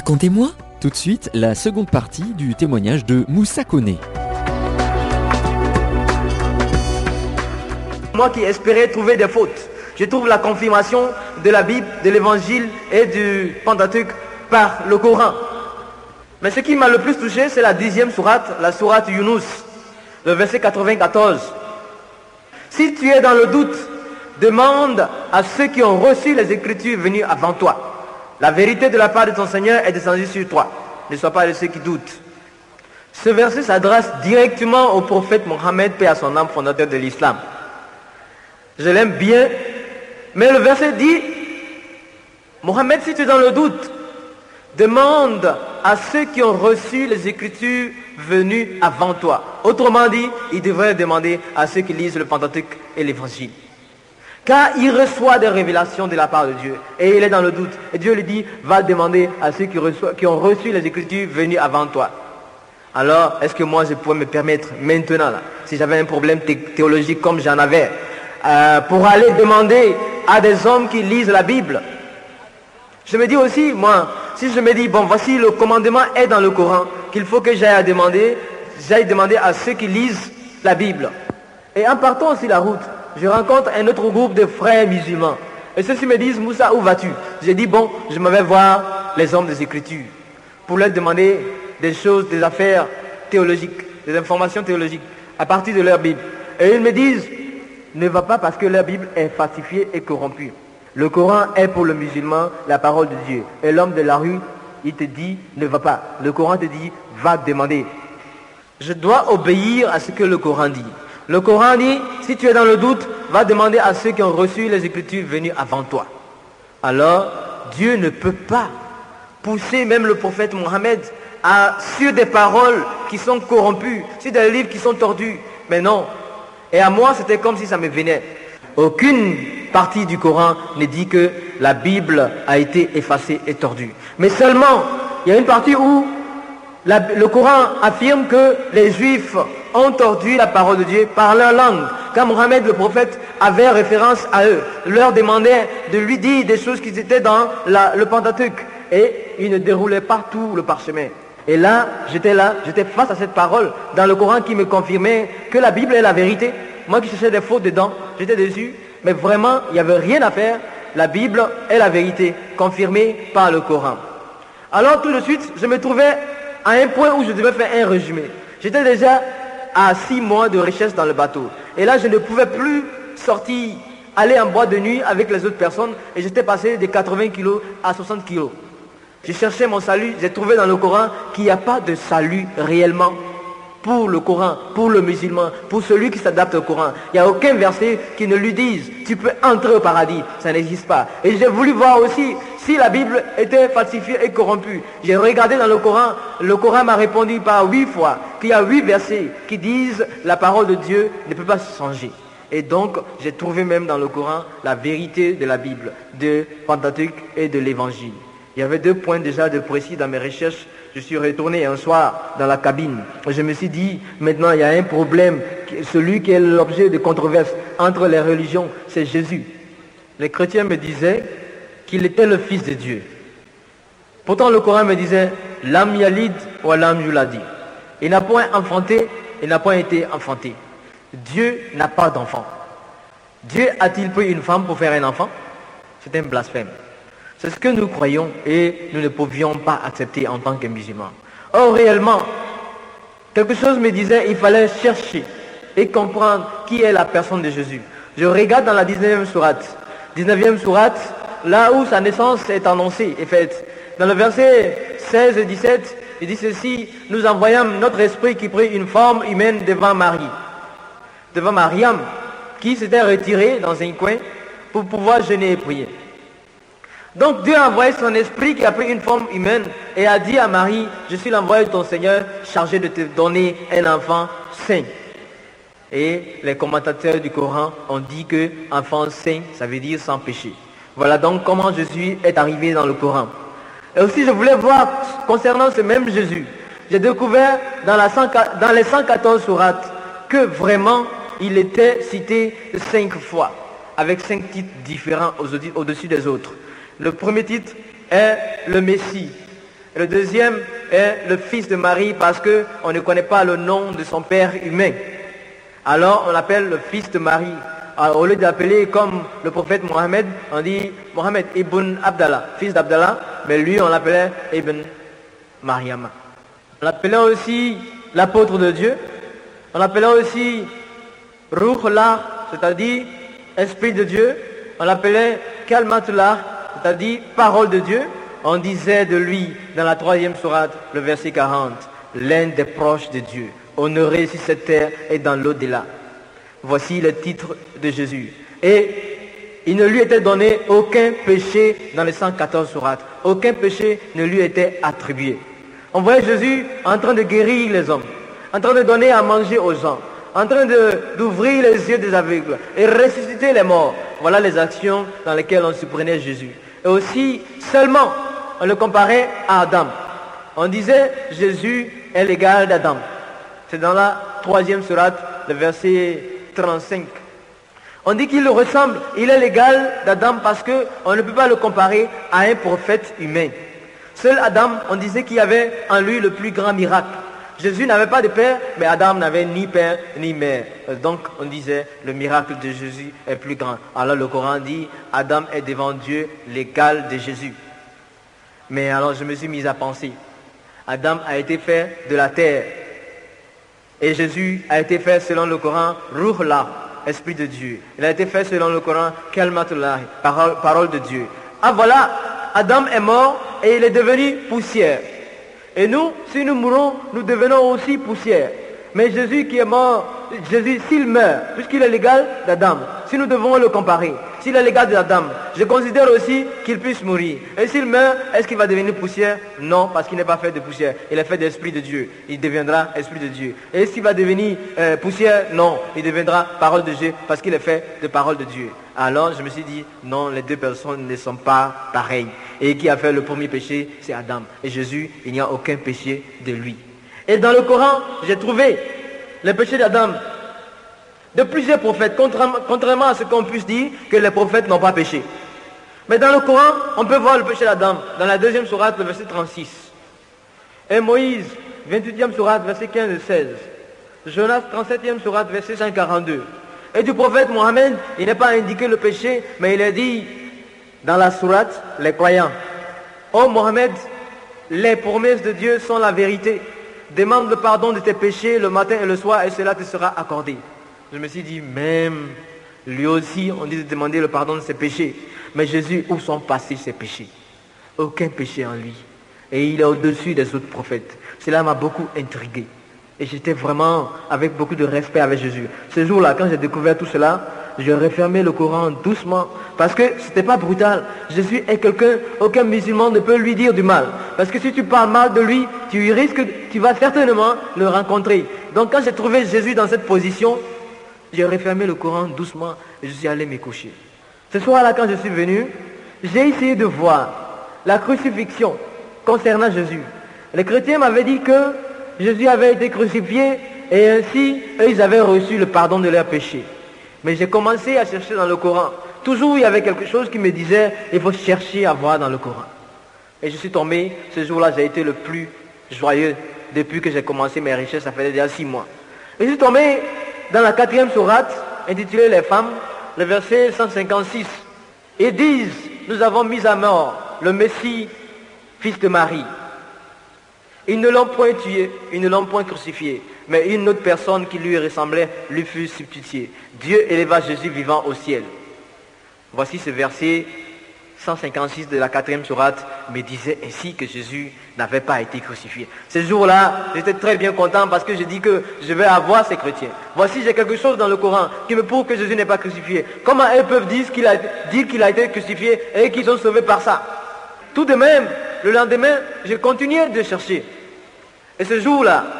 Racontez-moi. Tout de suite, la seconde partie du témoignage de Moussa Koné. Moi qui espérais trouver des fautes, je trouve la confirmation de la Bible, de l'Évangile et du Pentateuque par le Coran. Mais ce qui m'a le plus touché, c'est la 10e sourate, la sourate Yunus, le verset 94. Si tu es dans le doute, demande à ceux qui ont reçu les Écritures venues avant toi. La vérité de la part de ton Seigneur est descendue sur toi. Ne sois pas de ceux qui doutent. Ce verset s'adresse directement au prophète Mohammed, paix à son âme, fondateur de l'islam. Je l'aime bien, mais le verset dit, Mohammed, si tu es dans le doute, demande à ceux qui ont reçu les Écritures venues avant toi. Autrement dit, il devrait demander à ceux qui lisent le Pentateuque et l'Évangile. Car il reçoit des révélations de la part de Dieu. Et il est dans le doute. Et Dieu lui dit, va demander à ceux qui ont reçu les Écritures venues avant toi. Alors, est-ce que moi je pourrais me permettre maintenant, là, si j'avais un problème théologique comme j'en avais, pour aller demander à des hommes qui lisent la Bible? Je me dis aussi, moi, si je me dis, bon, voici le commandement est dans le Coran, qu'il faut que j'aille demander à ceux qui lisent la Bible. Et en partant aussi la route, je rencontre un autre groupe de frères musulmans. Et ceux-ci me disent, Moussa, où vas-tu? J'ai dit, bon, je m'en vais voir les hommes des Écritures pour leur demander des choses, des affaires théologiques, des informations théologiques à partir de leur Bible. Et ils me disent, ne va pas parce que leur Bible est falsifiée et corrompue. Le Coran est pour le musulman la parole de Dieu. Et l'homme de la rue, il te dit, ne va pas. Le Coran te dit, va demander. Je dois obéir à ce que le Coran dit. Le Coran dit, si tu es dans le doute, va demander à ceux qui ont reçu les Écritures venues avant toi. Alors, Dieu ne peut pas pousser même le prophète Mohammed sur des paroles qui sont corrompues, sur des livres qui sont tordus. Mais non. Et à moi, c'était comme si ça me venait. Aucune partie du Coran ne dit que la Bible a été effacée et tordue. Mais seulement, il y a une partie où le Coran affirme que les Juifs ont tordu la parole de Dieu par leur langue. Quand Mohammed le prophète avait référence à eux, leur demandait de lui dire des choses qui étaient dans le Pentateuque. Et il ne déroulait pas tout le parchemin. Et là, j'étais face à cette parole dans le Coran qui me confirmait que la Bible est la vérité. Moi qui cherchais des fautes dedans, j'étais déçu. Mais vraiment, il n'y avait rien à faire. La Bible est la vérité, confirmée par le Coran. Alors tout de suite, je me trouvais à un point où je devais faire un résumé. J'étais déjà à 6 mois de recherche dans le bateau. Et là, je ne pouvais plus sortir, aller en boîte de nuit avec les autres personnes. Et j'étais passé de 80 kilos à 60 kilos. J'ai cherché mon salut. J'ai trouvé dans le Coran qu'il n'y a pas de salut réellement pour le Coran, pour le musulman, pour celui qui s'adapte au Coran. Il n'y a aucun verset qui ne lui dise tu peux entrer au paradis. Ça n'existe pas. Et j'ai voulu voir aussi si la Bible était falsifiée et corrompue. J'ai regardé dans le Coran m'a répondu par 8 fois qu'il y a 8 versets qui disent la parole de Dieu ne peut pas changer. Et donc, j'ai trouvé même dans le Coran la vérité de la Bible, de Pentateuque et de l'Évangile. Il y avait 2 points déjà de précis dans mes recherches. Je suis retourné un soir dans la cabine. Je me suis dit, maintenant il y a un problème. Celui qui est l'objet de controverse entre les religions, c'est Jésus. Les chrétiens me disaient qu'il était le Fils de Dieu. Pourtant le Coran me disait, Lam yalid wa lam yuladi. Il n'a point enfanté, il n'a point été enfanté. Dieu n'a pas d'enfant. Dieu a-t-il pris une femme pour faire un enfant? C'est un blasphème. C'est ce que nous croyons et nous ne pouvions pas accepter en tant que musulmans. Or, réellement, quelque chose me disait qu'il fallait chercher et comprendre qui est la personne de Jésus. Je regarde dans la 19e sourate. 19e sourate, là où sa naissance est annoncée et faite. Dans le verset 16 et 17, il dit ceci, nous envoyons notre esprit qui prit une forme humaine devant Marie. Devant Mariam, qui s'était retirée dans un coin pour pouvoir jeûner et prier. Donc Dieu a envoyé son esprit qui a pris une forme humaine et a dit à Marie, je suis l'envoyé de ton Seigneur chargé de te donner un enfant saint. Et les commentateurs du Coran ont dit que enfant saint, ça veut dire sans péché. Voilà donc comment Jésus est arrivé dans le Coran. Et aussi je voulais voir concernant ce même Jésus. J'ai découvert dans les 114 sourates que vraiment il était cité 5 fois, avec 5 titres différents au-dessus des autres. Le premier titre est le Messie. Et le deuxième est le fils de Marie parce qu'on ne connaît pas le nom de son père humain. Alors on l'appelle le fils de Marie. Alors, au lieu d'appeler comme le prophète Mohammed, on dit Mohammed ibn Abdallah, fils d'Abdallah, mais lui on l'appelait Ibn Mariam. On l'appelait aussi l'apôtre de Dieu. On l'appelait aussi Ruhullah, c'est-à-dire Esprit de Dieu. On l'appelait Kalmatullah, c'est-à-dire parole de Dieu. On disait de lui dans la 3e sourate, le verset 40, l'un des proches de Dieu, honoré sur cette terre et dans l'au-delà. Voici le titre de Jésus. Et il ne lui était donné aucun péché dans les 114 sourates. Aucun péché ne lui était attribué. On voyait Jésus en train de guérir les hommes, en train de donner à manger aux gens, en train d'ouvrir les yeux des aveugles et ressusciter les morts. Voilà les actions dans lesquelles on surprenait Jésus. Et aussi, seulement, on le comparait à Adam. On disait, Jésus est l'égal d'Adam. C'est dans la 3e sourate, le verset 35. On dit qu'il ressemble, il est l'égal d'Adam parce qu'on ne peut pas le comparer à un prophète humain. Seul Adam, on disait qu'il y avait en lui le plus grand miracle. Jésus n'avait pas de père, mais Adam n'avait ni père ni mère. Donc on disait, le miracle de Jésus est plus grand. Alors le Coran dit, Adam est devant Dieu l'égal de Jésus. Mais alors je me suis mis à penser, Adam a été fait de la terre. Et Jésus a été fait selon le Coran, Ruhullah, Esprit de Dieu. Il a été fait selon le Coran, Kalmatullah, parole de Dieu. Ah voilà, Adam est mort et il est devenu poussière. Et nous, si nous mourons, nous devenons aussi poussière. Mais Jésus qui est mort, Jésus s'il meurt, puisqu'il est l'égal d'Adam, si nous devons le comparer, s'il est l'égal d'Adam, je considère aussi qu'il puisse mourir. Et s'il meurt, est-ce qu'il va devenir poussière? Non, parce qu'il n'est pas fait de poussière. Il est fait d'esprit de Dieu. Il deviendra esprit de Dieu. Et s'il va devenir poussière? Non, il deviendra parole de Dieu, parce qu'il est fait de parole de Dieu. Alors je me suis dit, non, les deux personnes ne sont pas pareilles. Et qui a fait le premier péché, c'est Adam. Et Jésus, il n'y a aucun péché de lui. Et dans le Coran, j'ai trouvé le péché d'Adam de plusieurs prophètes, contrairement à ce qu'on puisse dire que les prophètes n'ont pas péché. Mais dans le Coran, on peut voir le péché d'Adam, dans la 2e sourate, le verset 36. Et Moïse, 28e sourate, verset 15 et 16. Jonas, 37e sourate, verset 142. Et du prophète Mohammed, il n'est pas indiqué le péché, mais il est dit dans la sourate, les croyants. Ô Mohammed, les promesses de Dieu sont la vérité. Demande le pardon de tes péchés le matin et le soir et cela te sera accordé. Je me suis dit, même lui aussi, on dit de demander le pardon de ses péchés. Mais Jésus, où sont passés ses péchés? Aucun péché en lui. Et il est au-dessus des autres prophètes. Cela m'a beaucoup intrigué. Et j'étais vraiment avec beaucoup de respect avec Jésus. Ce jour-là, quand j'ai découvert tout cela, j'ai refermé le Coran doucement. Parce que ce n'était pas brutal. Jésus est quelqu'un, aucun musulman ne peut lui dire du mal. Parce que si tu parles mal de lui, tu vas certainement le rencontrer. Donc quand j'ai trouvé Jésus dans cette position, j'ai refermé le Coran doucement et je suis allé me coucher. Ce soir-là, quand je suis venu, j'ai essayé de voir la crucifixion concernant Jésus. Les chrétiens m'avaient dit que Jésus avait été crucifié et ainsi, eux, ils avaient reçu le pardon de leurs péchés. Mais j'ai commencé à chercher dans le Coran. Toujours, il y avait quelque chose qui me disait, il faut chercher à voir dans le Coran. Et je suis tombé, ce jour-là, j'ai été le plus joyeux depuis que j'ai commencé mes recherches, ça fait déjà 6 mois. Et je suis tombé dans la 4e sourate, intitulée Les femmes, le verset 156. Ils disent, nous avons mis à mort le Messie, fils de Marie. Ils ne l'ont point tué, ils ne l'ont point crucifié, mais une autre personne qui lui ressemblait lui fut substituée. Dieu éleva Jésus vivant au ciel. Voici ce verset 156 de la 4e sourate me disait ainsi que Jésus n'avait pas été crucifié. Ce jour-là, j'étais très bien content parce que je dis que je vais avoir ces chrétiens. Voici, j'ai quelque chose dans le Coran qui me prouve que Jésus n'est pas crucifié. Comment eux peuvent dire qu'il a été crucifié et qu'ils sont sauvés par ça? Tout de même, le lendemain, j'ai continué de chercher. Et ce jour-là,